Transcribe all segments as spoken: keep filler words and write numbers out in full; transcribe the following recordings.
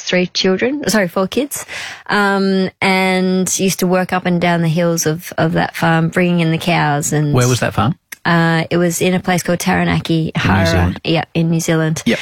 three children, sorry, four kids, um, and used to work up and down the hills of, of that farm, bringing in the cows. And where was that farm? Uh, it was in a place called Taranaki, Hara, yeah, in New Zealand. Yep.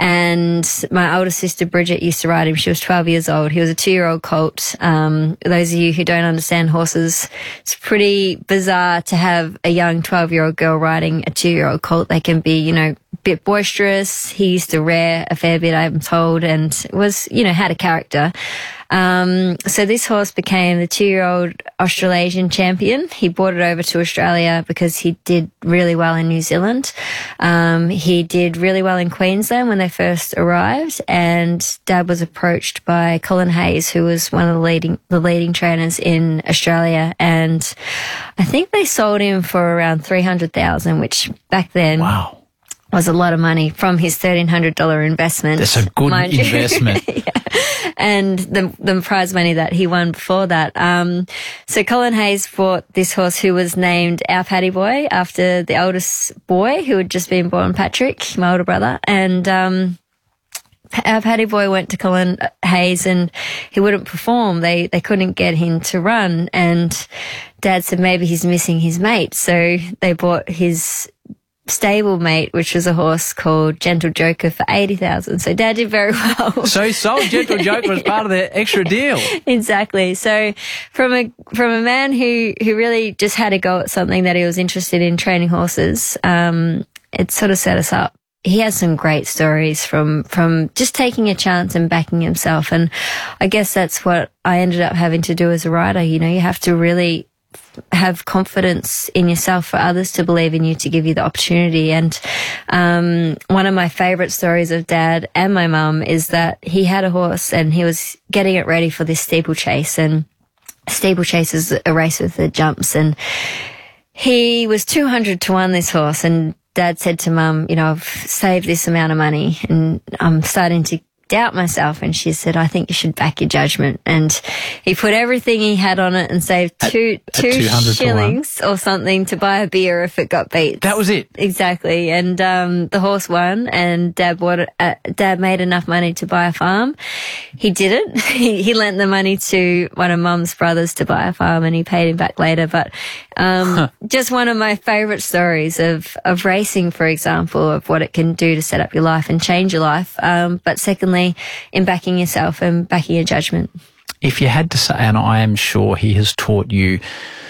And my older sister Bridget used to ride him. She was twelve years old. He was a two-year-old colt. Um, those of you who don't understand horses, it's pretty bizarre to have a young twelve-year-old girl riding a two-year-old colt. They can be, you know, a bit boisterous. He used to rear a fair bit, I'm told, and was, you know, had a character. Um, so this horse became the two-year-old Australasian champion. He brought it over to Australia because he did really well in New Zealand. Um, he did really well in Queensland when they first arrived, and Dad was approached by Colin Hayes, who was one of the leading, the leading trainers in Australia. And I think they sold him for around three hundred thousand dollars, which back then. Wow. Was a lot of money from his thirteen hundred dollars investment. That's a good investment. Yeah. And the the prize money that he won before that. Um, so Colin Hayes bought this horse who was named Our Paddy Boy after the oldest boy who had just been born, Patrick, my older brother. And um, Our Paddy Boy went to Colin Hayes and he wouldn't perform. They they couldn't get him to run. And Dad said maybe he's missing his mate. So they bought his stable mate, which was a horse called Gentle Joker, for eighty thousand dollars. So Dad did very well. So he sold Gentle Joker as part of the extra deal. Exactly. So from a from a man who, who really just had a go at something that he was interested in, training horses, um, it sort of set us up. He has some great stories from, from just taking a chance and backing himself. And I guess that's what I ended up having to do as a rider. You know, you have to really have confidence in yourself for others to believe in you, to give you the opportunity. And um, one of my favourite stories of Dad and my mum is that he had a horse and he was getting it ready for this steeplechase. And steeplechase is a race with the jumps. And he was two hundred to one, this horse. And Dad said to Mum, you know, I've saved this amount of money and I'm starting to doubt myself. And she said, I think you should back your judgment. And he put everything he had on it and saved two, at, two at shillings or something to buy a beer if it got beat. That was it. Exactly. And um, the horse won, and Dad bought it, uh, Dad made enough money to buy a farm. He didn't. he, he lent the money to one of Mum's brothers to buy a farm, and he paid him back later. But um, huh. just one of my favourite stories of, of racing, for example, of what it can do to set up your life and change your life. Um, but secondly, in backing yourself and backing your judgment. If you had to say, and I am sure he has taught you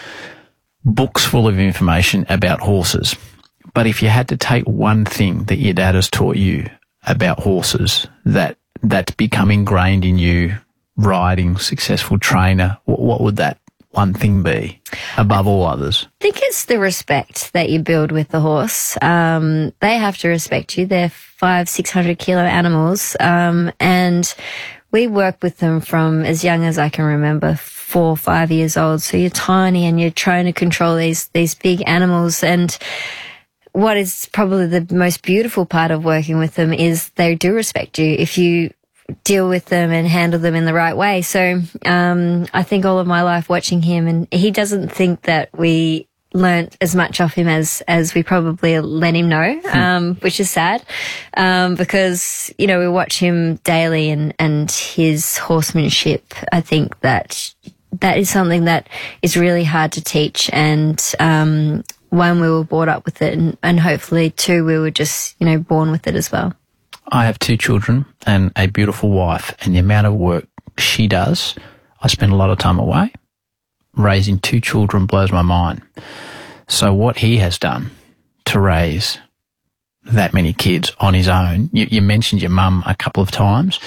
books full of information about horses, but if you had to take one thing that your dad has taught you about horses that that's become ingrained in you, riding, successful trainer, what, what would that one thing be above all others? I think it's the respect that you build with the horse. Um, they have to respect you. They're five, six hundred kilo animals, um, and we work with them from as young as I can remember, four, five years old. So you're tiny and you're trying to control these these big animals. And what is probably the most beautiful part of working with them is they do respect you if you deal with them and handle them in the right way. So um, I think all of my life watching him, and he doesn't think that we learnt as much off him as as we probably let him know, um, which is sad, um, because, you know, we watch him daily, and, and his horsemanship, I think that that is something that is really hard to teach. And um, one, we were brought up with it, and, and hopefully two, we were just, you know, born with it as well. I have two children and a beautiful wife, and the amount of work she does, I spend a lot of time away. Raising two children blows my mind. So what he has done to raise that many kids on his own, you, you mentioned your mum a couple of times.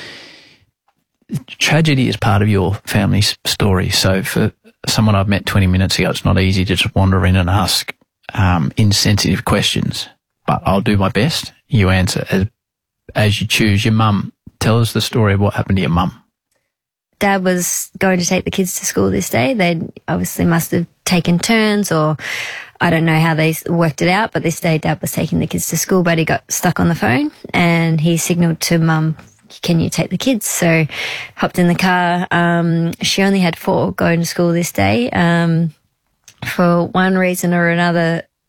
Tragedy is part of your family's story. So for someone I've met twenty minutes ago, it's not easy to just wander in and ask um, insensitive questions, but I'll do my best. You answer as as you choose. Your mum, tell us the story of what happened to your mum. Dad was going to take the kids to school this day. They obviously must have taken turns, or I don't know how they worked it out, but this day Dad was taking the kids to school, but he got stuck on the phone and he signalled to Mum, can you take the kids? So hopped in the car. Um, she only had four going to school this day. Um, for one reason or another,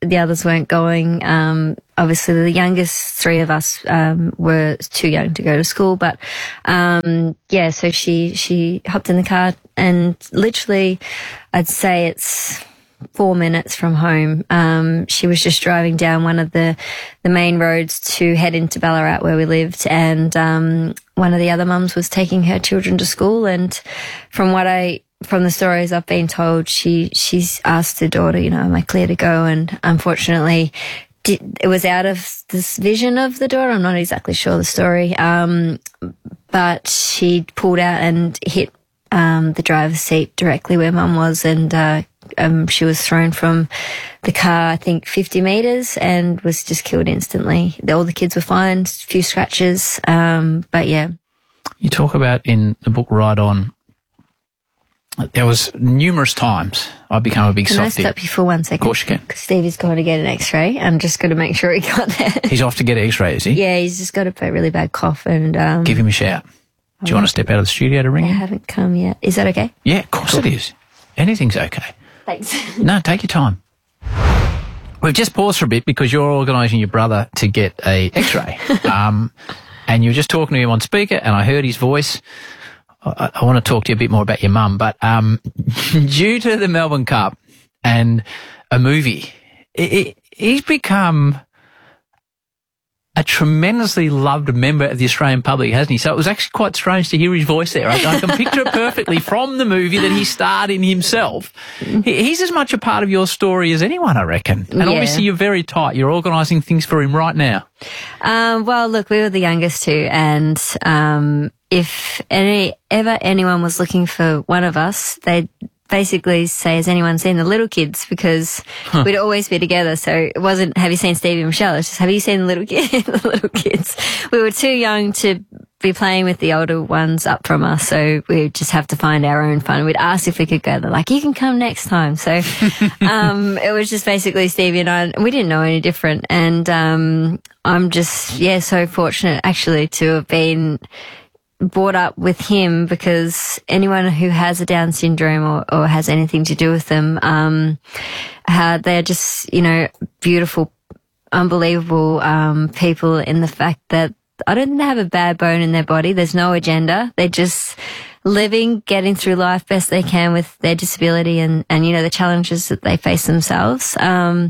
the others weren't going. Um, obviously the youngest three of us, um, were too young to go to school, but, um, yeah, so she, she hopped in the car and literally I'd say it's four minutes from home. Um, she was just driving down one of the, the main roads to head into Ballarat where we lived, and, um, one of the other mums was taking her children to school, and from what I, from the stories I've been told, she, she's asked her daughter, you know, am I clear to go? And unfortunately, did, it was out of this vision of the daughter. I'm not exactly sure the story. Um, but she pulled out and hit, um, the driver's seat directly where mum was, and, uh, um, she was thrown from the car, I think fifty metres, and was just killed instantly. All the kids were fine, a few scratches. Um, but yeah. You talk about in the book Ride On, there was numerous times I've become a big can softie. Can I stop you for one second? Of course you can. Because Stevie's going to get an x-ray. I'm just going to make sure he got that. He's off to get an x-ray, is he? Yeah, he's just got a really bad cough. And um, give him a shout. Do you want to step out of the studio to ring I him? I haven't come yet. Is that okay? Yeah, of course cool. It is. Anything's okay. Thanks. No, take your time. We've just paused for a bit because you're organising your brother to get a x-ray. um, and you were just talking to him on speaker and I heard his voice. I, I want to talk to you a bit more about your mum, but um, due to the Melbourne Cup and a movie, it, it, he's become a tremendously loved member of the Australian public, hasn't he? So it was actually quite strange to hear his voice there. I, I can picture it perfectly from the movie that he starred in himself. He, he's as much a part of your story as anyone, I reckon. And yeah. Obviously you're very tight. You're organising things for him right now. Um, well, look, we were the youngest two, and um, if any ever anyone was looking for one of us, they'd basically say, has anyone seen the little kids? Because huh. we'd always be together. So it wasn't, have you seen Stevie and Michelle? It's just, have you seen the little kids? the little kids. We were too young to be playing with the older ones up from us. So we'd just have to find our own fun. We'd ask if we could go. They're like, you can come next time. So, um, it was just basically Stevie and I, we didn't know any different. And, um, I'm just, yeah, so fortunate actually to have been brought up with him, because anyone who has a Down syndrome or, or has anything to do with them, um, uh, they're just, you know, beautiful, unbelievable, um, people in the fact that I don't think they have a bad bone in their body. There's no agenda. They're just living, getting through life best they can with their disability and, and, you know, the challenges that they face themselves. Um,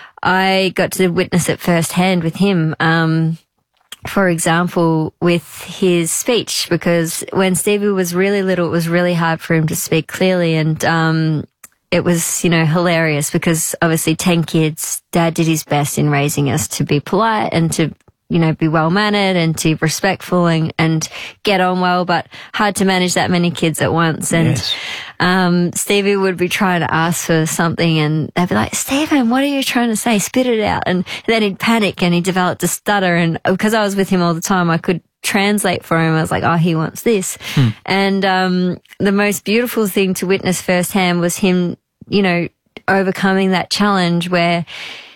I got to witness it firsthand with him. Um, For example, with his speech, because when Stevie was really little, it was really hard for him to speak clearly, and um it was, you know, hilarious because obviously ten kids, Dad did his best in raising us to be polite and to, you know, be well-mannered and to be respectful and, and get on well, but hard to manage that many kids at once. And yes. um Stevie would be trying to ask for something and they'd be like, Stephen, what are you trying to say? Spit it out. And then he'd panic and he developed a stutter. And because I was with him all the time, I could translate for him. I was like, oh, he wants this. Hmm. And um the most beautiful thing to witness firsthand was him, you know, overcoming that challenge where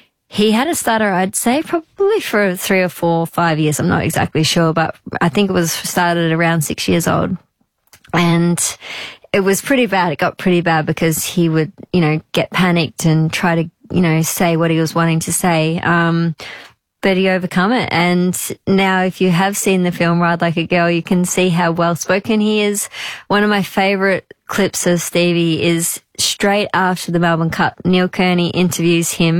he had a stutter, I'd say, probably for three or four, five years. I'm not exactly sure, but I think it was started around six years old. And it was pretty bad. It got pretty bad because he would, you know, get panicked and try to, you know, say what he was wanting to say. Um, but he overcome it. And now if you have seen the film Ride Like a Girl, you can see how well spoken he is. One of my favourite clips of Stevie is straight after the Melbourne Cup. Neil Kearney interviews him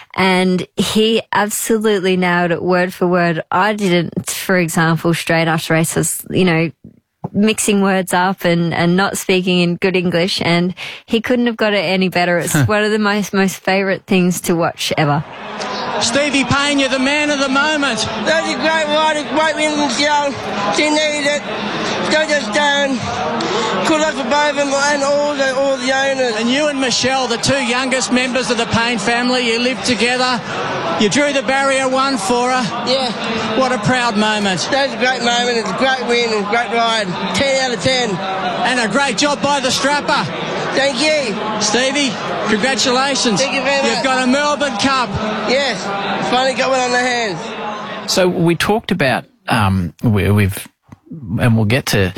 and he absolutely nailed it word for word. I didn't, for example, straight after race, I was, you know, mixing words up and, and not speaking in good English, and he couldn't have got it any better. It's one of the most, most favourite things to watch ever. Stevie Payne, you're the man of the moment. That was a great ride, a great win from Michelle. She needed it. Go just down. Good luck for both of them and all the, all the owners. And you and Michelle, the two youngest members of the Payne family, you lived together. You drew the barrier one for her. Yeah. What a proud moment. That was a great moment. It's a great win and a great ride. ten out of ten. And a great job by the strapper. Thank you. Stevie, congratulations. Thank you very much. You've got a Melbourne Cup. Yes. Finally got one on the hands. So we talked about, um, we, we've, and we'll get to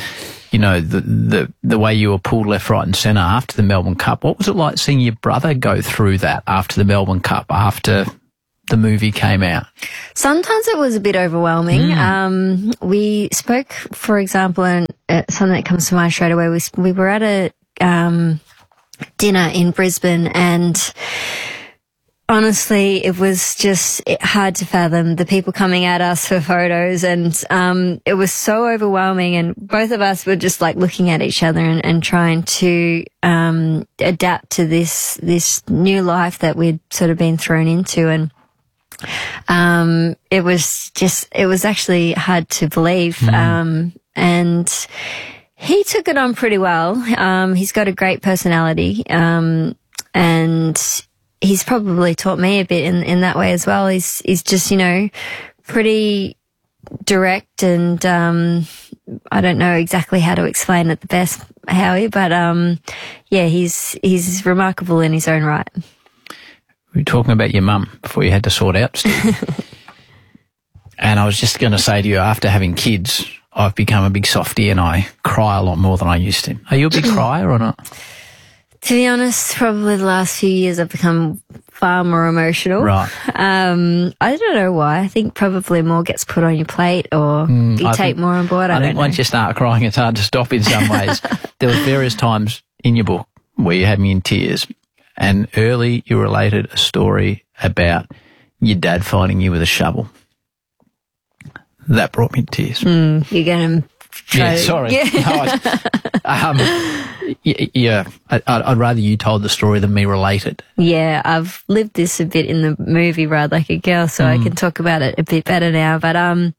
you know, the, the, the way you were pulled left, right and centre after the Melbourne Cup. What was it like seeing your brother go through that after the Melbourne Cup, after the movie came out? Sometimes it was a bit overwhelming. Mm. Um, we spoke, for example, and uh, something that comes to mind straight away, we, we were at a um, dinner in Brisbane, and honestly, it was just hard to fathom the people coming at us for photos, and um, it was so overwhelming, and both of us were just like looking at each other and, and trying to um, adapt to this this new life that we'd sort of been thrown into. And Um, it was just, it was actually hard to believe. Mm. Um, and he took it on pretty well. Um, he's got a great personality. Um, and he's probably taught me a bit in, in that way as well. He's, he's just, you know, pretty direct, and, um, I don't know exactly how to explain it the best, Howie, but, um, yeah, he's, he's remarkable in his own right. We were talking about your mum before you had to sort out stuff. And I was just going to say to you, after having kids, I've become a big softie and I cry a lot more than I used to. Are you a big crier or not? To be honest, probably the last few years I've become far more emotional. Right. Um, I don't know why. I think probably more gets put on your plate, or mm, you I take think, more on board. I, I don't think know. Once you start crying, it's hard to stop in some ways. There were various times in your book where you had me in tears. And early you related a story about your dad finding you with a shovel. That brought me to tears. Mm, you're going to try Yeah, to, sorry. Yeah. No, I, um, yeah, I, I'd rather you told the story than me relate it. Yeah, I've lived this a bit in the movie Ride Like a Girl, so mm. I can talk about it a bit better now. But um,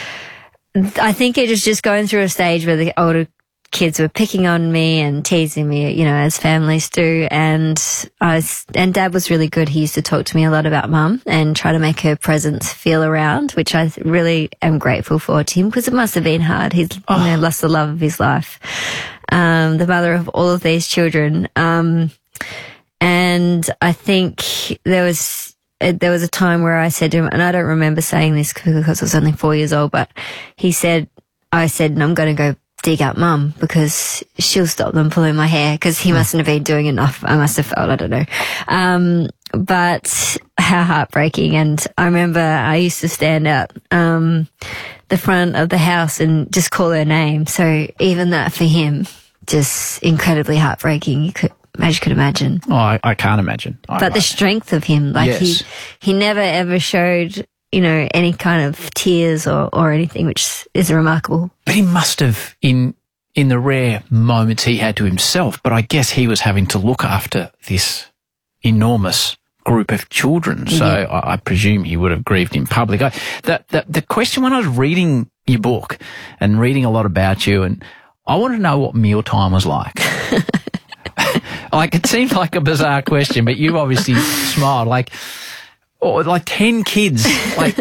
I think it is just going through a stage where the older kids were picking on me and teasing me, you know, as families do. And I was, and Dad was really good. He used to talk to me a lot about Mum and try to make her presence feel around, which I really am grateful for to him, because it must have been hard. He's oh. you know, lost the love of his life, um, the mother of all of these children. Um, and I think there was, there was a time where I said to him, and I don't remember saying this because I was only four years old, but he said, I said, I'm going to go dig up Mum because she'll stop them pulling my hair, because he mustn't have been doing enough. I must have felt, I don't know. Um, but how heartbreaking. And I remember I used to stand out, um, the front of the house and just call her name. So even that for him, just incredibly heartbreaking. You could, as you could imagine. Oh, I, I can't imagine. I, but the strength of him, like yes. he, he never ever showed, you know, any kind of tears or, or anything, which is remarkable. But he must have, in in the rare moments he had to himself, but I guess he was having to look after this enormous group of children. So yeah. I, I presume he would have grieved in public. I, the, the, the question when I was reading your book and reading a lot about you, and I wanted to know what mealtime was like. Like, it seemed like a bizarre question, but you obviously smiled. Like, or like ten kids, like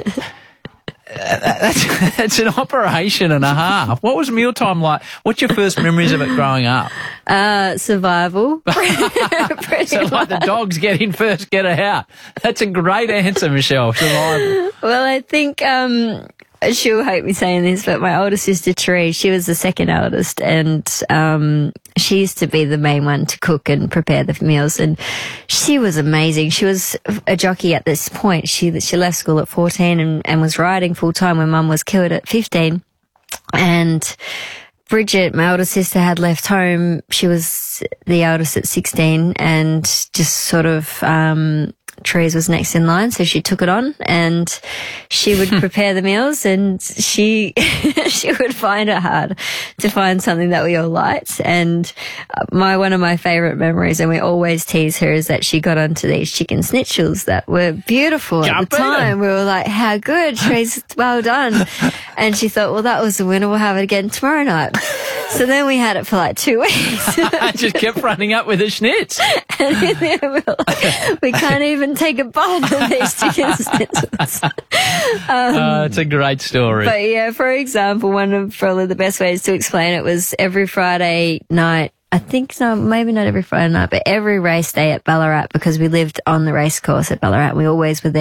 that's, that's an operation and a half. What was mealtime like? What's your first memories of it growing up? Uh, survival. So like the dogs get in first, get it out. That's a great answer, Michelle. Survival. Well, I think, um, she'll hate me saying this, but my older sister, Therese, she was the second eldest, and um, she used to be the main one to cook and prepare the meals, and she was amazing. She was a jockey at this point. She she left school at fourteen and, and was riding full-time when Mum was killed at fifteen. And Bridget, my older sister, had left home. She was the eldest at sixteen, and just sort of... Um, Therese was next in line, so she took it on, and she would prepare the meals, and she she would find it hard to find something that we all liked. And my one of my favourite memories, and we always tease her, is that she got onto these chicken schnitzel that were beautiful Jump at the time. We were like, how good, Therese, well done. And she thought, well, that was the winner, we'll have it again tomorrow night. So then we had it for like two weeks. I just kept running up with the schnitz. And in the end, we, we can't even take a bite of these chicken schnitzels. Um, uh, it's a great story. But yeah, for example, one of probably the best ways to explain it was every Friday night, I think, no, maybe not every Friday night, but every race day at Ballarat, because we lived on the race course at Ballarat. We always were there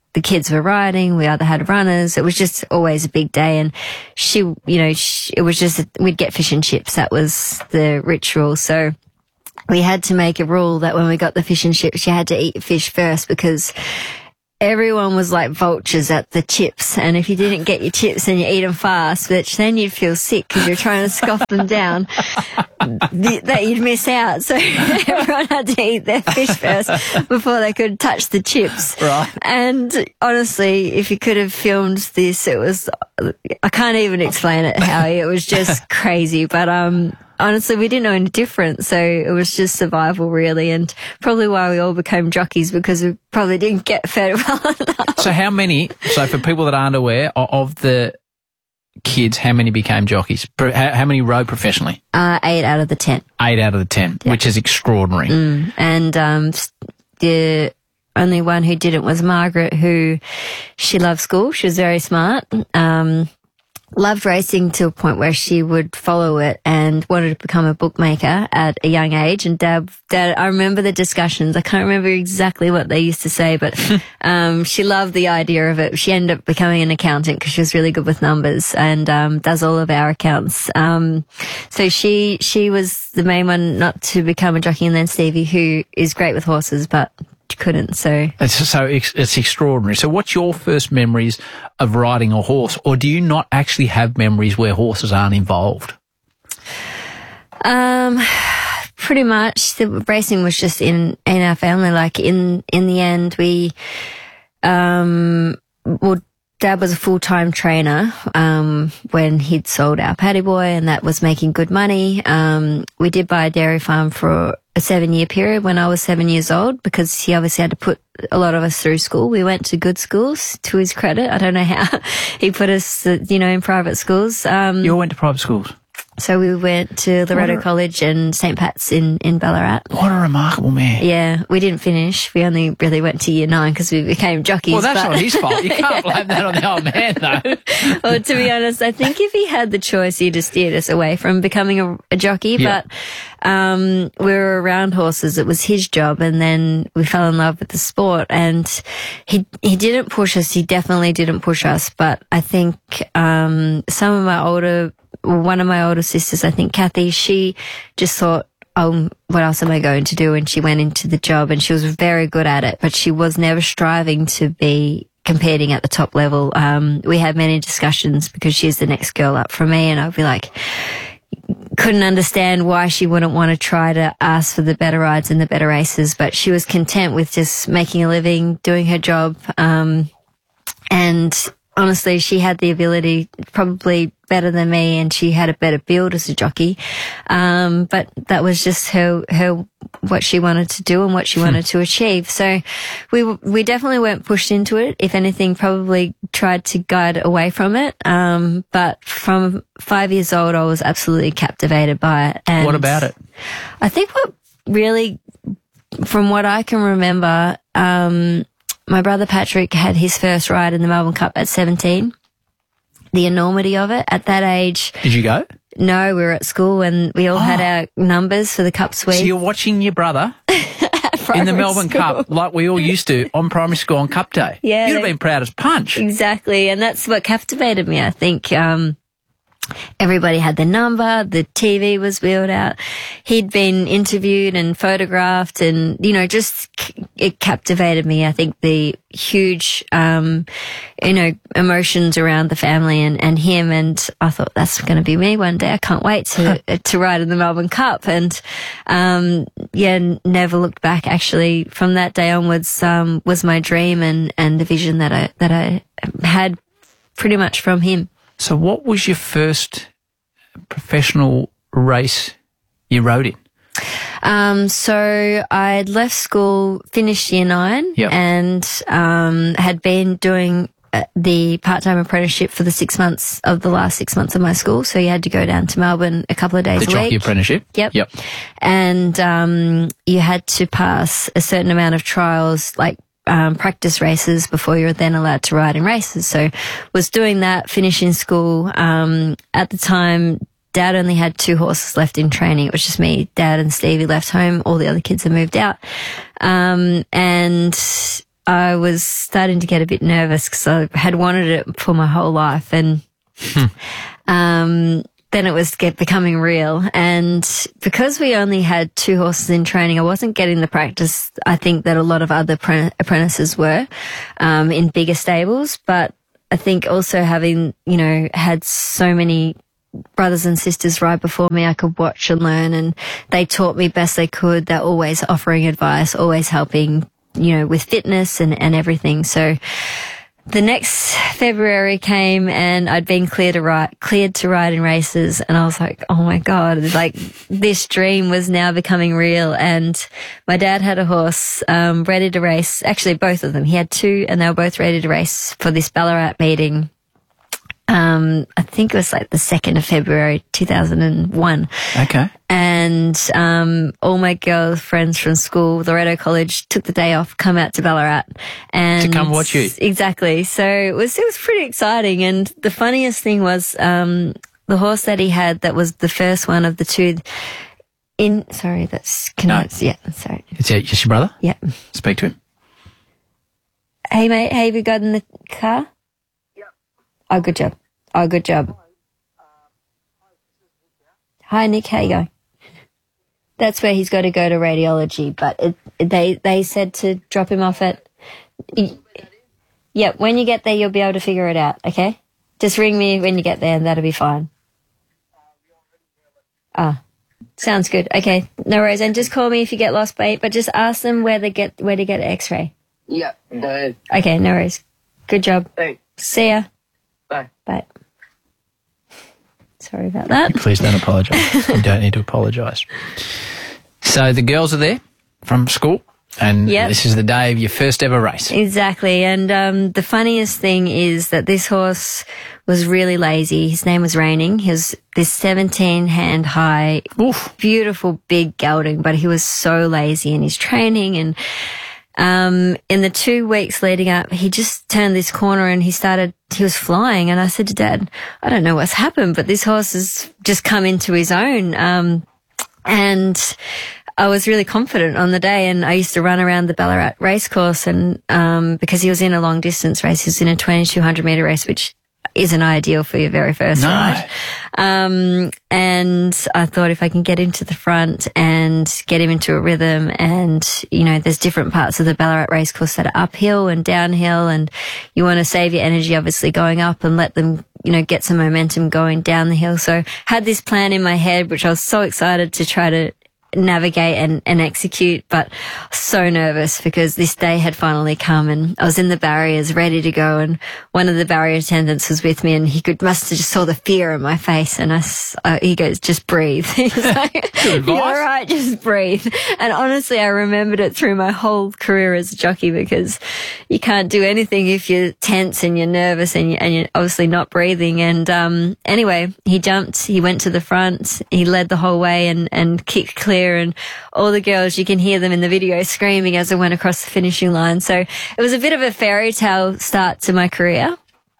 the kids were riding, we either had runners. It was just always a big day. And she, you know, she, it was just, we'd get fish and chips. That was the ritual. So we had to make a rule that when we got the fish and chips, you had to eat fish first, because everyone was like vultures at the chips. And if you didn't get your chips and you eat them fast, which then you'd feel sick because you're trying to scoff them down, th- that you'd miss out. So everyone had to eat their fish first before they could touch the chips. Right. And honestly, if you could have filmed this, it was, I can't even explain it, Howie. It was just crazy. But, um, honestly, we didn't know any different, so it was just survival, really, and probably why we all became jockeys, because we probably didn't get fed well enough. So how many, so for people that aren't aware, o- of the kids, how many became jockeys? Pro- How, how many rode professionally? Uh, eight out of the ten. Eight out of the ten, Yeah. which is extraordinary. Mm. And um, the only one who didn't was Margaret, who she loved school. She was very smart. Um, loved racing to a point where she would follow it and wanted to become a bookmaker at a young age. And Dad, Dad, I remember the discussions. I can't remember exactly what they used to say, but um, she loved the idea of it. She ended up becoming an accountant because she was really good with numbers, and um, does all of our accounts. Um, so she she was the main one not to become a jockey, and then Stevie, who is great with horses, but couldn't. So It's so ex- it's extraordinary. So what's your first memories of riding a horse, or do you not actually have memories where horses aren't involved? Um, pretty much the racing was just in, in our family. Like in, in the end, we, um, well, Dad was a full-time trainer, um, when he'd sold our Paddy Boy, and that was making good money. Um, we did buy a dairy farm for a seven-year period when I was seven years old, because he obviously had to put a lot of us through school. We went to good schools, to his credit. I don't know how he put us, uh, you know, in private schools. Um, You all went to private schools? So we went to Loretto What a- College and Saint Pat's in, in Ballarat. What a remarkable man. Yeah, we didn't finish. We only really went to year nine because we became jockeys. Well, that's but, not his fault. You can't blame that on the old man, though. well, to be honest, I think if he had the choice, he'd have steered us away from becoming a, a jockey. Yeah. But um, we were around horses. It was his job. And then we fell in love with the sport. And he he didn't push us. He definitely didn't push us. But I think um, some of my older... One of my older sisters, I think Kathy, she just thought, oh, what else am I going to do? And she went into the job, and she was very good at it, but she was never striving to be competing at the top level. Um, we had many discussions because she's the next girl up from me, and I'd be like, couldn't understand why she wouldn't want to try to ask for the better rides and the better races, but she was content with just making a living, doing her job. Um, and honestly, she had the ability, probably better than me, and she had a better build as a jockey. Um, but that was just her, her, what she wanted to do and what she wanted to achieve. So we, we definitely weren't pushed into it. If anything, probably tried to guide away from it. Um, but from five years old, I was absolutely captivated by it. And What about it? I think what really, from what I can remember, um, my brother Patrick had his first ride in the Melbourne Cup at seventeen. The enormity of it at that age. Did you go? No, we were at school and we all Oh. had our numbers for the Cup So suite. you're watching your brother in the Primary Melbourne school. Cup like we all used to on primary school on Cup Day. Yeah, You'd have they- been proud as punch. Exactly. And that's what captivated me. I think, um, everybody had the number, the T V was wheeled out. He'd been interviewed and photographed, and, you know, just c- it captivated me. I think the huge, um, you know, emotions around the family and, and him. And I thought, that's going to be me one day. I can't wait to, to ride in the Melbourne Cup. And, um, yeah, n- never looked back. Actually, from that day onwards, um, was my dream and, and the vision that I, that I had pretty much from him. So what was your first professional race you rode in? Um, so I'd left school, finished year nine, Yep. and um, had been doing uh, the part-time apprenticeship for the six months of the last six months of my school. So you had to go down to Melbourne a couple of days The a jockey week. apprenticeship? Yep. Yep. And um, you had to pass a certain amount of trials, like um, practice races, before you were then allowed to ride in races. So was doing that, finishing school. Um, at the time, Dad only had two horses left in training. It was just me, Dad and Stevie left home. All the other kids had moved out. Um, and I was starting to get a bit nervous because I had wanted it for my whole life. And um, then it was get, becoming real. And because we only had two horses in training, I wasn't getting the practice I think that a lot of other pre- apprentices were um, in bigger stables. But I think also having, you know, had so many brothers and sisters right before me, I could watch and learn, and they taught me best they could. They're always offering advice, always helping, you know, with fitness and, and everything. So the next February came and I'd been cleared to ride, cleared to ride in races, and I was like, oh my God, like this dream was now becoming real. And my dad had a horse, um, ready to race. Actually, both of them. He had two and they were both ready to race for this Ballarat meeting. Um, I think it was like the second of February, two thousand one. Okay. And, um, all my girlfriends from school, Loreto College, took the day off, come out to Ballarat and To come watch you. Exactly. So it was, it was pretty exciting. And the funniest thing was, um, the horse that he had that was the first one of the two in, sorry, that's, can No. I, yeah, sorry. Is it just your brother? Yeah. Speak to him. Hey mate, have you got in the car? Oh, good job. Oh, good job. Hi, Nick. How you going? That's where he's got to go to radiology, but it, they they said to drop him off at... Yeah, when you get there, you'll be able to figure it out, okay? Just ring me when you get there and that'll be fine. Ah, sounds good. Okay, no worries. And just call me if you get lost, mate, but just ask them where they get where to get an x-ray. Yeah, go ahead. Okay, no worries. Good job. Thanks. See ya. Bye. Bye. Sorry about that. Please don't apologise. You don't need to apologise. So the girls are there from school, and Yep. this is the day of your first ever race. Exactly. And um, the funniest thing is that this horse was really lazy. His name was Raining. He was this seventeen hand high, Oof. beautiful big gelding, but he was so lazy in his training. And um, in the two weeks leading up, he just turned this corner and he started, he was flying. And I said to Dad, I don't know what's happened, but this horse has just come into his own. Um, and I was really confident on the day, and I used to run around the Ballarat racecourse, and um, because he was in a long distance race, he was in a twenty-two hundred metre race, which isn't ideal for your very first No. ride. Um, and I thought if I can get him to the front and get him into a rhythm, and, you know, there's different parts of the Ballarat racecourse that are uphill and downhill, and you want to save your energy obviously going up and let them, you know, get some momentum going down the hill. So had this plan in my head, which I was so excited to try to navigate and, and execute, but so nervous because this day had finally come, and I was in the barriers ready to go, and one of the barrier attendants was with me, and he could must have just saw the fear in my face, and I, s- uh, he goes, just breathe. He's like, you're all right, just breathe. And honestly, I remembered it through my whole career as a jockey, because you can't do anything if you're tense and you're nervous and, you, and you're obviously not breathing. And um, anyway, he jumped, he went to the front, he led the whole way and, and kicked clear, and all the girls, you can hear them in the video screaming as I went across the finishing line. So it was a bit of a fairy tale start to my career.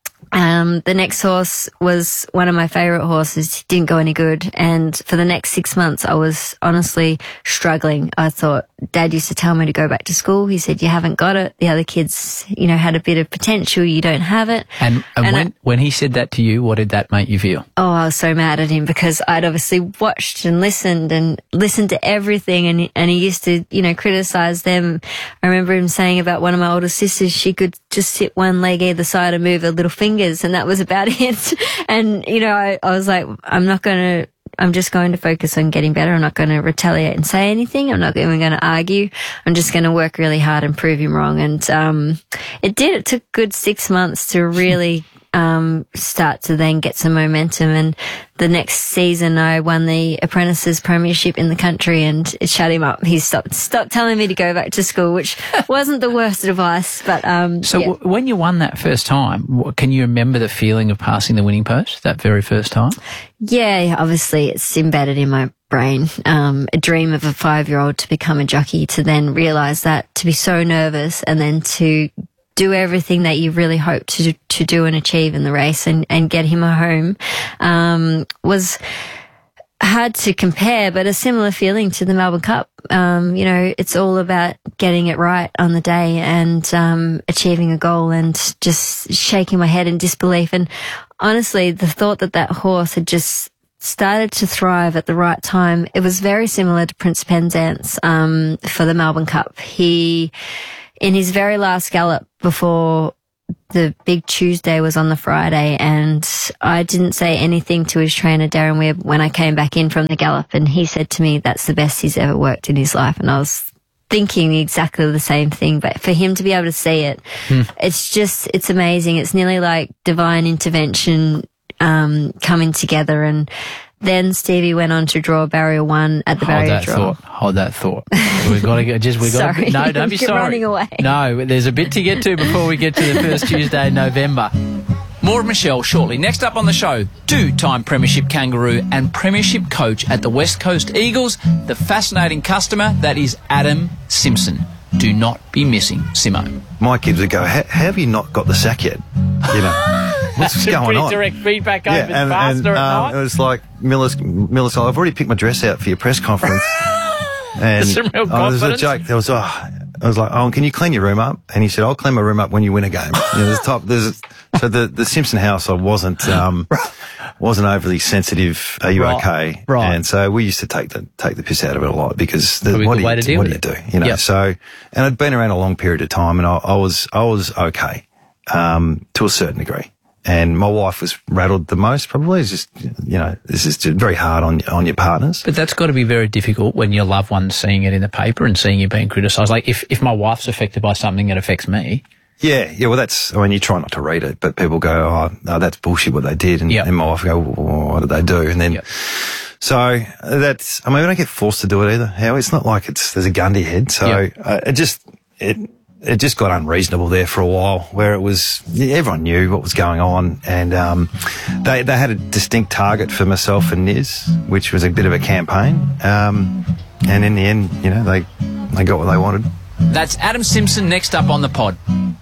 Um, the next horse was one of my favourite horses. He didn't go any good. And for the next six months, I was honestly struggling. I thought, Dad used to tell me to go back to school. He said, you haven't got it. The other kids, you know, had a bit of potential. You don't have it. And, and, And when, I- when he said that to you, what did that make you feel? Oh, I was so mad at him because I'd obviously watched and listened and listened to everything, and and he used to, you know, criticize them. I remember him saying about one of my older sisters, she could just sit one leg either side and move her little fingers, and that was about it. And, you know, I, I was like, I'm not going to, I'm just going to focus on getting better. I'm not going to retaliate and say anything. I'm not even going to argue. I'm just going to work really hard and prove him wrong. And um, it did. It took a good six months to really um, start to then get some momentum. And the next season, I won the Apprentices Premiership in the country, and it shut him up. He stopped stopped telling me to go back to school, which wasn't the worst advice. But um, So yeah. w- when you won that first time, wh- can you remember the feeling of passing the winning post that very first time? Yeah, obviously it's embedded in my brain. Um, a dream of a five-year-old to become a jockey, to then realise that, to be so nervous, and then to do everything that you really hoped to to do and achieve in the race, and, and get him a home, um, was hard to compare, but a similar feeling to the Melbourne Cup. Um, you know, it's all about getting it right on the day and um, achieving a goal and just shaking my head in disbelief. And honestly, the thought that that horse had just started to thrive at the right time, it was very similar to Prince Penzance um, for the Melbourne Cup. He, in his very last gallop before the big Tuesday was on the Friday, and I didn't say anything to his trainer, Darren Webb, when I came back in from the gallop, and he said to me that's the best he's ever worked in his life. And I was thinking exactly the same thing, but for him to be able to see it, hmm. it's just, it's amazing. It's nearly like divine intervention um, coming together. And then Stevie went on to draw barrier one at the Hold barrier that draw. Thought. Hold that thought. We've got to go. Just we've got. Sorry. To, no, don't be You're sorry. running away. No, there's a bit to get to before we get to the first Tuesday in November. More of Michelle shortly. Next up on the show, two-time Premiership Kangaroo and Premiership coach at the West Coast Eagles, the fascinating customer that is Adam Simpson. Do not be missing Simo. My kids would go, how have you not got the sack yet? You know, what's That's going pretty on? direct feedback over yeah, and, faster and, at um, night. It was like, Miller's, Miller's, I've already picked my dress out for your press conference. And Some real oh, there was a confidence. joke. There was, oh, I was like, oh, can you clean your room up? And he said, I'll clean my room up when you win a game. You know, there's top, there's, so the, the Simpson house, I wasn't, um, wasn't overly sensitive. Are you Right, okay? right. And so we used to take the, take the piss out of it a lot because the, Probably a what, good do way you, to deal what with do you it. do? You know, Yep. so, and I'd been around a long period of time and I, I was, I was okay, um, to a certain degree. And my wife was rattled the most, probably. It's just, you know, this is just very hard on on your partners. But that's got to be very difficult when your loved one's seeing it in the paper and seeing you being criticised. Like, if, if my wife's affected by something that affects me. Yeah, yeah, well, that's, I mean, you try not to read it, but people go, oh, no, that's bullshit what they did. And, Yep. and my wife go, well, what did they do? And then, Yep. so that's, I mean, we don't get forced to do it either. How it's not like it's, there's a gun to your head. So Yep. uh, it just, it, it just got unreasonable there for a while where it was, yeah, everyone knew what was going on. And, um, they, they had a distinct target for myself and Niz, which was a bit of a campaign. Um, and in the end, you know, they, they got what they wanted. That's Adam Simpson next up on the pod.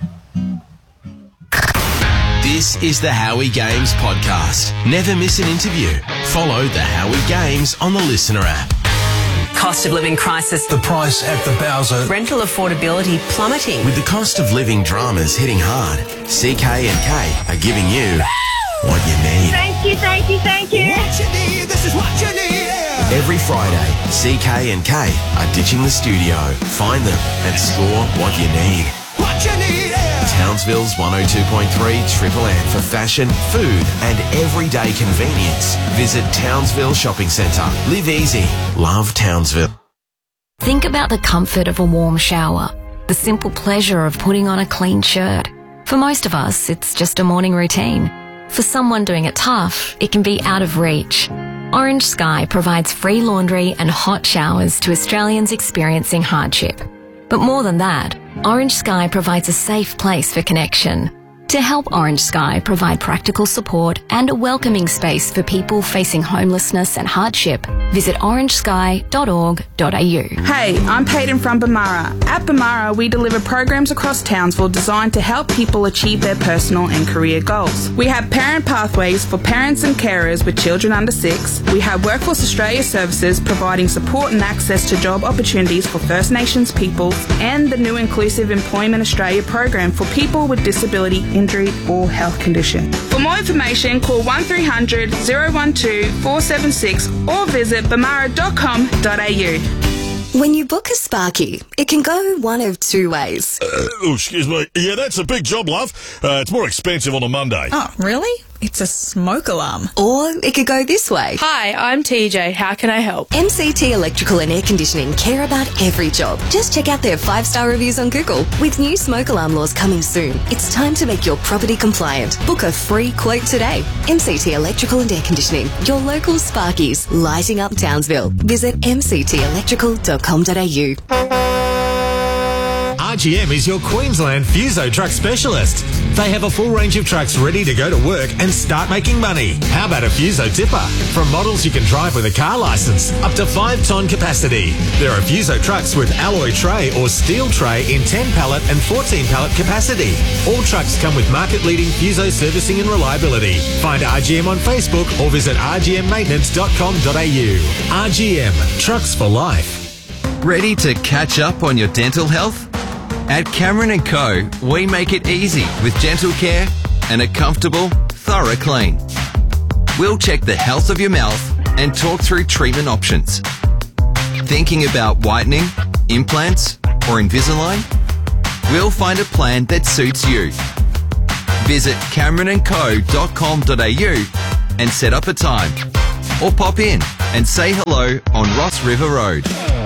This is the Howie Games podcast. Never miss an interview. Follow the Howie Games on the Listener app. Cost of living crisis, The price at the Bowser. rental affordability plummeting. With the cost of living dramas hitting hard, C K and K are giving you what you need. Thank you, thank you, thank you. What you need, this is what you need. Every Friday, C K and K are ditching the studio. Find them and score what you need. What you need. Townsville's one oh two point three Triple M for fashion, food and everyday convenience. Visit Townsville Shopping Centre. Live easy. Love Townsville. Think about the comfort of a warm shower, the simple pleasure of putting on a clean shirt. For most of us, it's just a morning routine. For someone doing it tough, it can be out of reach. Orange Sky provides free laundry and hot showers to Australians experiencing hardship. But more than that, Orange Sky provides a safe place for connection. To help Orange Sky provide practical support and a welcoming space for people facing homelessness and hardship, visit orange sky dot org dot a u. Hey, I'm Peyton from Bamara. At Bamara, we deliver programs across Townsville designed to help people achieve their personal and career goals. We have parent pathways for parents and carers with children under six. We have Workforce Australia services providing support and access to job opportunities for First Nations peoples, and the new Inclusive Employment Australia program for people with disability, injury or health condition. For more information, call one three hundred, oh one two, four seven six or visit bamara dot com dot a u. When you book a Sparky, it can go one of two ways. Uh, oh, excuse me. Yeah, that's a big job, love. Uh, it's more expensive on a Monday. Oh, really? It's a smoke alarm. Or it could go this way. Hi, I'm T J. How can I help? M C T Electrical and Air Conditioning care about every job. Just check out their five-star reviews on Google. With new smoke alarm laws coming soon, it's time to make your property compliant. Book a free quote today. M C T Electrical and Air Conditioning, your local Sparkies, lighting up Townsville. Visit m c t electrical dot com dot a u. R G M is your Queensland Fuso truck specialist. They have a full range of trucks ready to go to work and start making money. How about a Fuso tipper? From models you can drive with a car licence, up to five tonne capacity. There are Fuso trucks with alloy tray or steel tray in ten pallet and fourteen pallet capacity. All trucks come with market-leading Fuso servicing and reliability. Find R G M on Facebook or visit r g m maintenance dot com dot a u. R G M, trucks for life. Ready to catch up on your dental health? At Cameron and Co, we make it easy with dental care and a comfortable, thorough clean. We'll check the health of your mouth and talk through treatment options. Thinking about whitening, implants, or Invisalign? We'll find a plan that suits you. Visit cameron and co dot com dot a u and set up a time. Or pop in and say hello on Ross River Road.